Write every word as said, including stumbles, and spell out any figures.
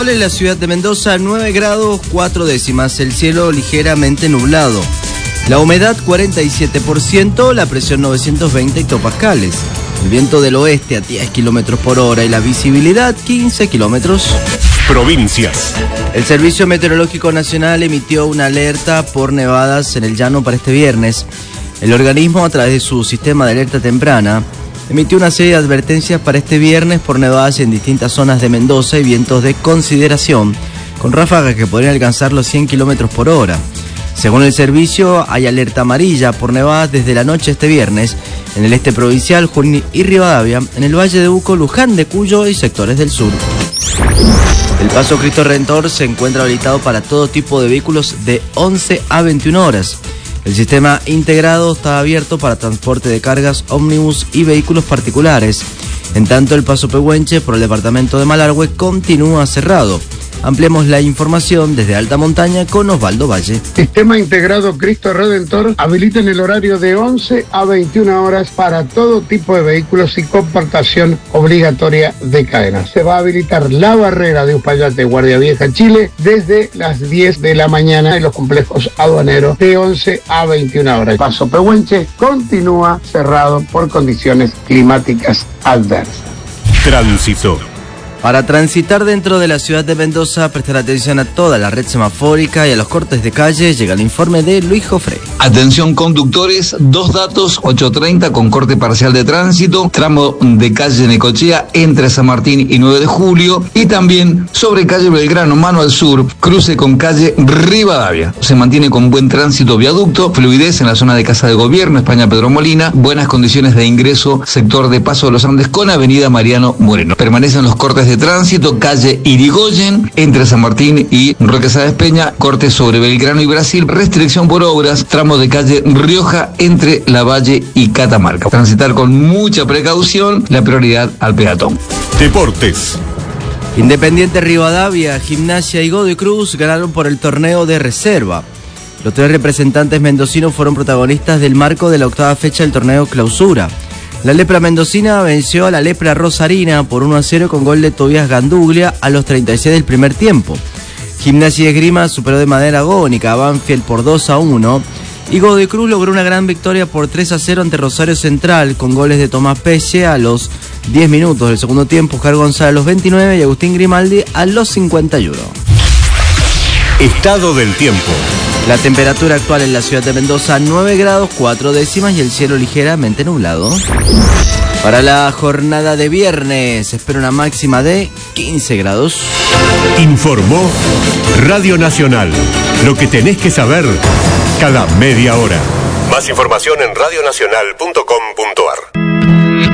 En la ciudad de Mendoza, nueve grados cuatro décimas, el cielo ligeramente nublado. La humedad cuarenta y siete por ciento, la presión novecientos veinte hectopascales. El viento del oeste a diez kilómetros por hora y la visibilidad quince kilómetros. Provincias. El Servicio Meteorológico Nacional emitió una alerta por nevadas en el llano para este viernes. El organismo, a través de su sistema de alerta temprana, emitió una serie de advertencias para este viernes por nevadas en distintas zonas de Mendoza y vientos de consideración, con ráfagas que podrían alcanzar los cien kilómetros por hora. Según el servicio, hay alerta amarilla por nevadas desde la noche este viernes en el este provincial, Junín y Rivadavia, en el Valle de Uco, Luján de Cuyo y sectores del sur. El Paso Cristo Redentor se encuentra habilitado para todo tipo de vehículos de once a veintiuna horas. El sistema integrado está abierto para transporte de cargas, ómnibus y vehículos particulares. En tanto, el Paso Pehuenche por el departamento de Malargüe continúa cerrado. Ampliemos la información desde Alta Montaña con Osvaldo Valle. Sistema integrado Cristo Redentor habilita en el horario de once a veintiuna horas para todo tipo de vehículos y compartación obligatoria de cadenas. Se va a habilitar la barrera de Uspallate, Guardia Vieja, Chile, desde las diez de la mañana en los complejos aduaneros de once a veintiuna horas. Paso Pehuenche continúa cerrado por condiciones climáticas adversas. Tránsito. Para transitar dentro de la ciudad de Mendoza, prestar atención a toda la red semafórica y a los cortes de calle. Llega el informe de Luis Jofre. Atención conductores, dos datos, ocho treinta con corte parcial de tránsito, tramo de calle Necochea entre San Martín y nueve de julio, y también sobre calle Belgrano, mano al sur, cruce con calle Rivadavia. Se mantiene con buen tránsito viaducto, fluidez en la zona de Casa de Gobierno, España Pedro Molina, buenas condiciones de ingreso, sector de Paso de los Andes con avenida Mariano Moreno. Permanecen los cortes de de tránsito, calle Irigoyen, entre San Martín y Roque Sáenz Peña, corte sobre Belgrano y Brasil, restricción por obras, tramo de calle Rioja, entre Lavalle y Catamarca. Transitar con mucha precaución, la prioridad al peatón. Deportes. Independiente Rivadavia, Gimnasia y Godoy Cruz ganaron por el torneo de reserva. Los tres representantes mendocinos fueron protagonistas del marco de la octava fecha del torneo Clausura. La Lepra mendocina venció a la Lepra rosarina por uno a cero con gol de Tobias Ganduglia a los treinta y seis del primer tiempo. Gimnasia y Esgrima superó de manera agónica a Banfield por dos a uno y Godoy Cruz logró una gran victoria por tres a cero ante Rosario Central con goles de Tomás Pelle a los diez minutos del segundo tiempo, Oscar González a los veintinueve y Agustín Grimaldi a los cincuenta y uno. Estado del tiempo. La temperatura actual en la ciudad de Mendoza, nueve grados cuatro décimas y el cielo ligeramente nublado. Para la jornada de viernes se espera una máxima de quince grados. Informó Radio Nacional. Lo que tenés que saber cada media hora. Más información en radionacional punto com punto ar.